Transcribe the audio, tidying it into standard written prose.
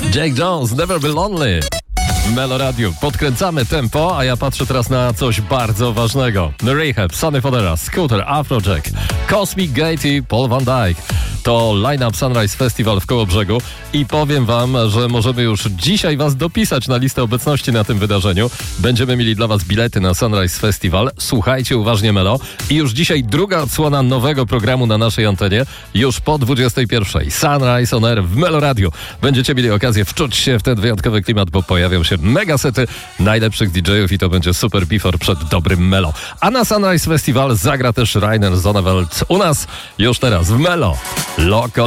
Jake Jones, Never Be Lonely. Melo Radio. Podkręcamy tempo, a ja patrzę teraz na coś bardzo ważnego. Rehab, Sonny Fodera, Scooter, Afrojack, Cosmic Gate i Paul Van Dyke. To line-up Sunrise Festival w Kołobrzegu i powiem wam, że możemy już dzisiaj was dopisać na listę obecności na tym wydarzeniu. Będziemy mieli dla was bilety na Sunrise Festival. Słuchajcie uważnie Melo. I już dzisiaj druga odsłona nowego programu na naszej antenie. Już po 21. Sunrise on Air w Melo Radio. Będziecie mieli okazję wczuć się w ten wyjątkowy klimat, bo pojawią się megasety najlepszych DJ-ów i to będzie super before przed dobrym Melo. A na Sunrise Festival zagra też Rainer Zonneveld u nas już teraz w Melo. Local